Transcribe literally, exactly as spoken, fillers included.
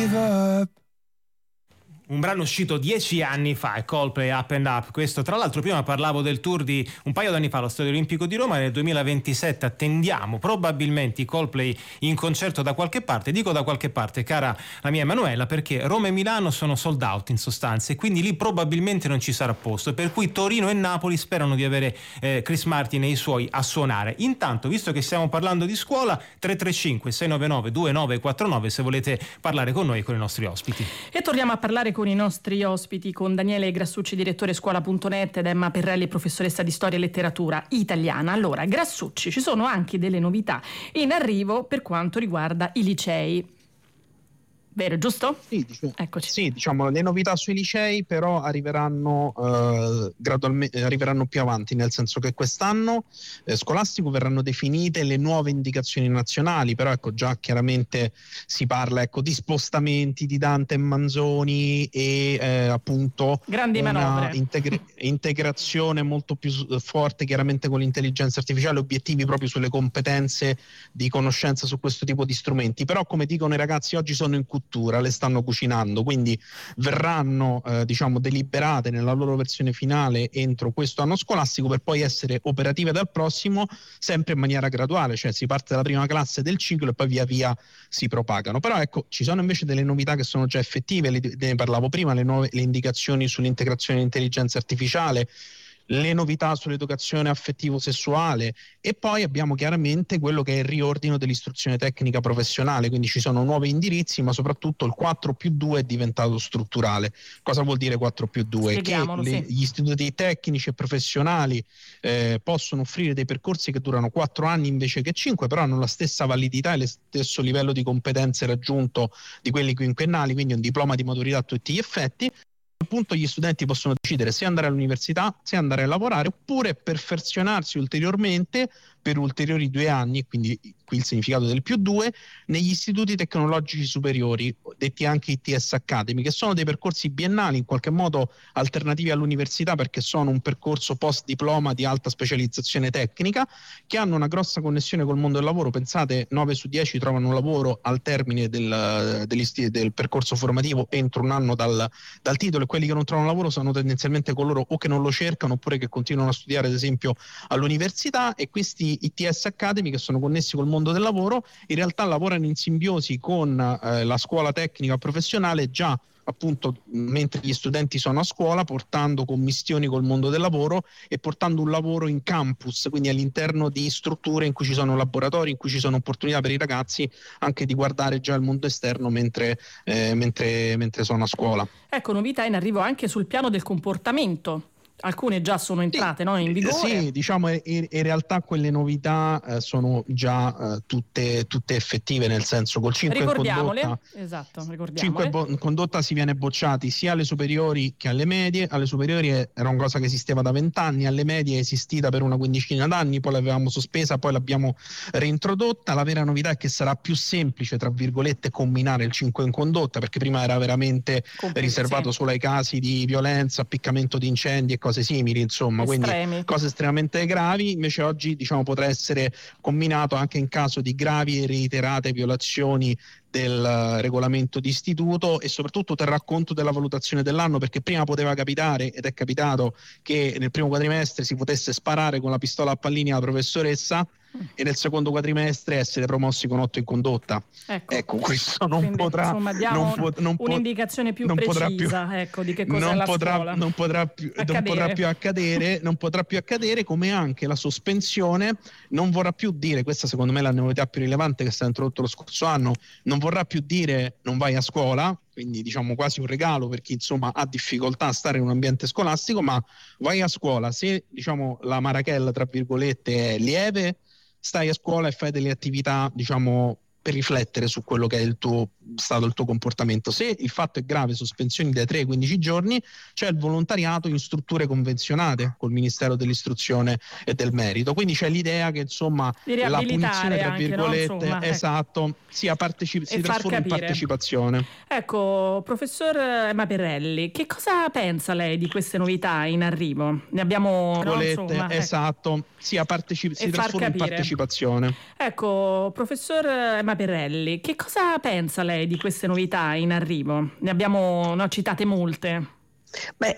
Un brano uscito dieci anni fa, è Coldplay, Up and Up. Questo, tra l'altro, prima parlavo del tour di un paio d'anni fa allo Stadio Olimpico di Roma. Nel duemilaventisette attendiamo probabilmente i Coldplay in concerto da qualche parte. Dico da qualche parte, cara la mia Emanuela, perché Roma e Milano sono sold out in sostanza, e quindi lì probabilmente non ci sarà posto, per cui Torino e Napoli sperano di avere eh, Chris Martin e i suoi a suonare. Intanto, visto che stiamo parlando di scuola, tre tre cinque sei nove nove due nove quattro nove se volete parlare con noi e con i nostri ospiti. E torniamo a parlare con con i nostri ospiti, con Daniele Grassucci, direttore scuola punto net, ed Emma Perrelli, professoressa di storia e letteratura italiana. Allora, Grassucci, ci sono anche delle novità in arrivo per quanto riguarda i licei. Vero, giusto? Sì, diciamo, Eccoci. Sì, diciamo le novità sui licei però arriveranno eh, gradualmente, arriveranno più avanti, nel senso che quest'anno eh, scolastico verranno definite le nuove indicazioni nazionali, però ecco già chiaramente si parla ecco di spostamenti di Dante e Manzoni e eh, appunto grandi una manovre. integri- integrazione molto più forte chiaramente con l'intelligenza artificiale, obiettivi proprio sulle competenze di conoscenza su questo tipo di strumenti. Però come dicono i ragazzi oggi sono in le stanno cucinando, quindi verranno eh, diciamo deliberate nella loro versione finale entro questo anno scolastico, per poi essere operative dal prossimo, sempre in maniera graduale, cioè si parte dalla prima classe del ciclo e poi via via si propagano. Però ecco, ci sono invece delle novità che sono già effettive, le, ne parlavo prima, le nuove le indicazioni sull'integrazione dell'intelligenza artificiale, le novità sull'educazione affettivo-sessuale, e poi abbiamo chiaramente quello che è il riordino dell'istruzione tecnica professionale, quindi ci sono nuovi indirizzi, ma soprattutto il quattro più due è diventato strutturale. Cosa vuol dire quattro più due? Che le, sì. gli istituti tecnici e professionali eh, possono offrire dei percorsi che durano quattro anni invece che cinque, però hanno la stessa validità e lo stesso livello di competenze raggiunto di quelli quinquennali, quindi un diploma di maturità a tutti gli effetti. Appunto gli studenti possono decidere se andare all'università, se andare a lavorare, oppure perfezionarsi ulteriormente per ulteriori due anni, quindi qui il significato del più due, negli istituti tecnologici superiori, detti anche I T S Academy, che sono dei percorsi biennali in qualche modo alternativi all'università, perché sono un percorso post diploma di alta specializzazione tecnica, che hanno una grossa connessione col mondo del lavoro. Pensate, nove su dieci trovano un lavoro al termine del, del percorso formativo entro un anno dal, dal titolo, e quelli che non trovano lavoro sono tendenzialmente coloro o che non lo cercano oppure che continuano a studiare ad esempio all'università. E questi I T S Academy, che sono connessi col mondo del lavoro, in realtà lavorano in simbiosi con eh, la scuola tecnica professionale già appunto mentre gli studenti sono a scuola, portando commistioni col mondo del lavoro e portando un lavoro in campus, quindi all'interno di strutture in cui ci sono laboratori, in cui ci sono opportunità per i ragazzi anche di guardare già il mondo esterno mentre, eh, mentre, mentre sono a scuola. Ecco, novità in arrivo anche sul piano del comportamento. Alcune già sono entrate, sì, no, in vigore. Sì, diciamo in, in realtà quelle novità eh, sono già eh, tutte, tutte effettive, nel senso col cinque in condotta, esatto, ricordiamole. cinque bo- in condotta si viene bocciati sia alle superiori che alle medie. Alle superiori era una cosa che esisteva da vent'anni, alle medie è esistita per una quindicina d'anni, poi l'avevamo sospesa, poi l'abbiamo reintrodotta. La vera novità è che sarà più semplice, tra virgolette, combinare il cinque in condotta, perché prima era veramente Compl- riservato sì. solo ai casi di violenza, appiccamento di incendi e cose simili, insomma, Estremi. Quindi cose estremamente gravi. Invece oggi diciamo potrà essere combinato anche in caso di gravi e reiterate violazioni del regolamento di istituto, e soprattutto terrà conto della valutazione dell'anno, perché prima poteva capitare, ed è capitato, che nel primo quadrimestre si potesse sparare con la pistola a pallini alla professoressa e nel secondo quadrimestre essere promossi con otto in condotta. Ecco, ecco questo non Quindi, potrà insomma, diamo non po- non un'indicazione più non precisa più, ecco, di che cosa non è la potrà, scuola. non potrà più non potrà più accadere non potrà più accadere come anche la sospensione non vorrà più dire, questa secondo me è la novità più rilevante che è stata introdotta lo scorso anno, non vorrà più dire non vai a scuola, quindi diciamo quasi un regalo per chi insomma ha difficoltà a stare in un ambiente scolastico, ma vai a scuola se diciamo la marachella tra virgolette è lieve, stai a scuola e fai delle attività diciamo per riflettere su quello che è il tuo stato, il tuo comportamento. Se il fatto è grave, sospensioni dai tre ai quindici giorni, c'è il volontariato in strutture convenzionate col Ministero dell'istruzione e del merito, quindi c'è l'idea che insomma la punizione tra anche, virgolette no? Insomma, esatto ecco. sia partecip- si trasforma in partecipazione. Ecco, professor Emma Perrelli, che cosa pensa lei di queste novità in arrivo? Ne abbiamo no, insomma, esatto ecco. sia partecip- si trasforma in partecipazione. Ecco, professor Emma Emma Perrelli, che cosa pensa lei di queste novità in arrivo? Ne abbiamo no, citate molte. Beh,